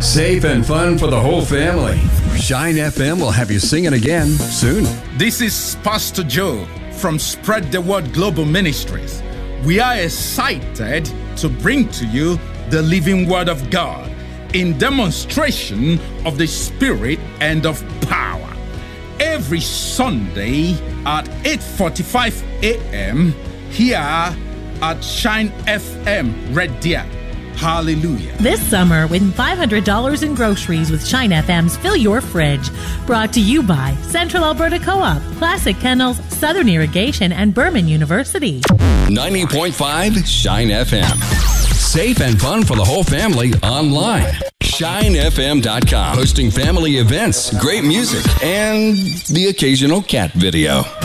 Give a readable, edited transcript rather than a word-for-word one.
Safe and fun for the whole family. Shine FM will have you singing again soon. This is Pastor Joe from Spread the Word Global Ministries. We are excited to bring to you the living Word of God in demonstration of the Spirit and of power. Every Sunday at 8:45 a.m. here at Shine FM Radio. Hallelujah. This summer, win $500 in groceries with Shine FM's Fill Your Fridge. Brought to you by Central Alberta Co-op, Classic Kennels, Southern Irrigation, and Berman University. 90.5 Shine FM. Safe and fun for the whole family online. ShineFM.com. Hosting family events, great music, and the occasional cat video.